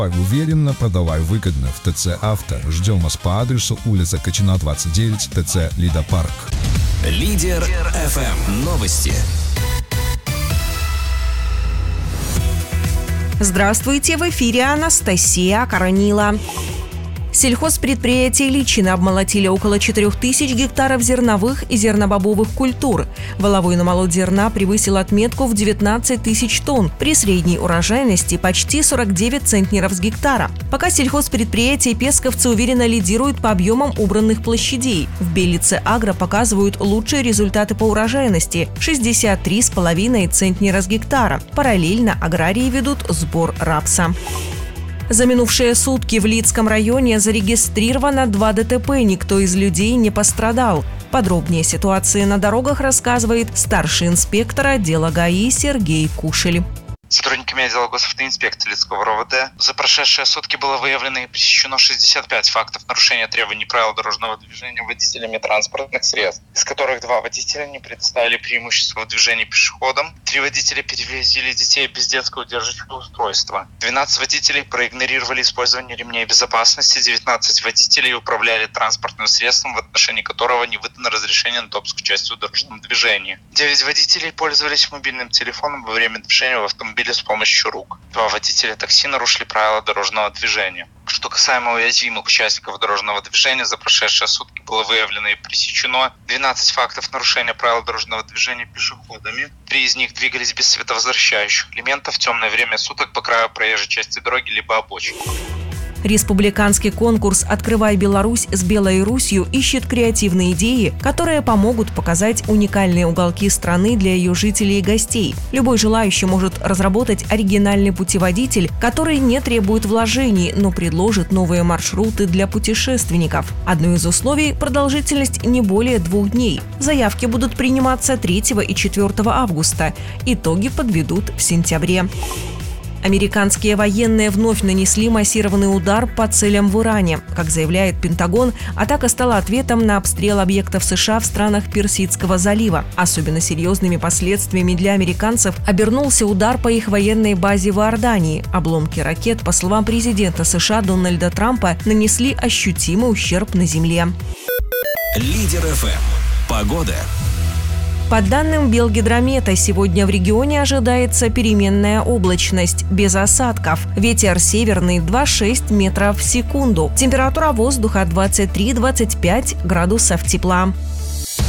Покупай уверенно, продавай выгодно в ТЦ «Авто». Ждем вас по адресу улица Кочина, 29, ТЦ «Лидопарк». Лидер ФМ. Новости. Здравствуйте, в эфире Анастасия Коронила. Сельхозпредприятия Личины обмолотили около 4000 гектаров зерновых и зернобобовых культур. Валовой намолот зерна превысил отметку в 19 тысяч тонн при средней урожайности почти 49 центнеров с гектара. Пока сельхозпредприятия Песковцы уверенно лидируют по объемам убранных площадей. В Белице Агро показывают лучшие результаты по урожайности – 63,5 центнера с гектара. Параллельно аграрии ведут сбор рапса. За минувшие сутки в Лидском районе зарегистрировано 2 ДТП, никто из людей не пострадал. Подробнее ситуации на дорогах рассказывает старший инспектор отдела ГАИ Сергей Кушель. Сотрудниками отдела госавтоинспекции Лидского РОВД за прошедшие сутки было выявлено и пресечено 65 фактов нарушения требований правил дорожного движения водителями транспортных средств, из которых 2 водителя не предоставили преимущество в движении пешеходам, 3 водителя перевозили детей без детского удерживающего устройства, 12 водителей проигнорировали использование ремней безопасности, 19 водителей управляли транспортным средством, в отношении которого не выдано разрешение на допуск к участию в дорожном движении, 9 водителей пользовались мобильным телефоном во время движения в автомобиле с помощью рук. 2 водителя такси нарушили правила дорожного движения. Что касаемо уязвимых участников дорожного движения, за прошедшие сутки было выявлено и пресечено 12 фактов нарушения правил дорожного движения пешеходами. 3 из них двигались без световозвращающих элементов в темное время суток по краю проезжей части дороги либо обочин. Республиканский конкурс «Открывай Беларусь» с Белой Русью ищет креативные идеи, которые помогут показать уникальные уголки страны для ее жителей и гостей. Любой желающий может разработать оригинальный путеводитель, который не требует вложений, но предложит новые маршруты для путешественников. Одно из условий – продолжительность не более 2 дней. Заявки будут приниматься 3 и 4 августа. Итоги подведут в сентябре. Американские военные вновь нанесли массированный удар по целям в Иране. Как заявляет Пентагон, атака стала ответом на обстрел объектов США в странах Персидского залива. Особенно серьезными последствиями для американцев обернулся удар по их военной базе в Иордании. Обломки ракет, по словам президента США Дональда Трампа, нанесли ощутимый ущерб на земле. Лидер ФМ. Погода. По данным Белгидромета, сегодня в регионе ожидается переменная облачность, без осадков. Ветер северный 2,6 метров в секунду. Температура воздуха 23-25 градусов тепла.